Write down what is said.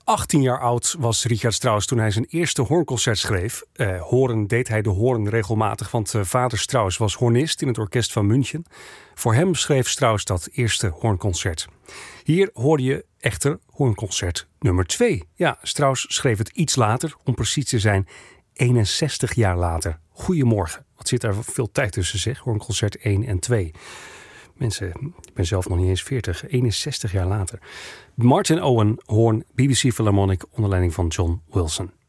18 jaar oud was Richard Strauss toen hij zijn eerste hoornconcert schreef. Hoorn deed hij de hoorn regelmatig, want vader Strauss was hornist in het orkest van München. Voor hem schreef Strauss dat eerste hoornconcert. Hier hoorde je echter hoornconcert nummer 2. Ja, Strauss schreef het iets later, om precies te zijn 61 jaar later. Goedemorgen. Wat zit daar veel tijd tussen, zeg? Hoornconcert 1 en 2. Mensen, ik ben zelf nog niet eens 40. 61 jaar later. Martin Owen, hoorn, BBC Philharmonic onder leiding van John Wilson.